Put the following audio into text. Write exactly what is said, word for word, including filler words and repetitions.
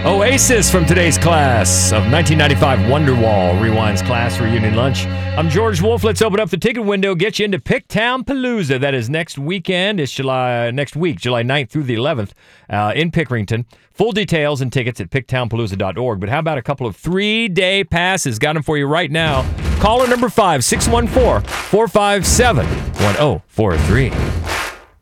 Oasis from today's class of nineteen ninety-five Wonderwall rewinds class reunion lunch. I'm George Wolf. Let's open up the ticket window, get you into Picktown Palooza. That is next weekend. It's July next week, July ninth through the eleventh uh, in Pickerington. Full details and tickets at picktown palooza dot org. But how about a couple of three-day passes? Got them for you right now. Caller number five, six one four, four five seven, one zero four three.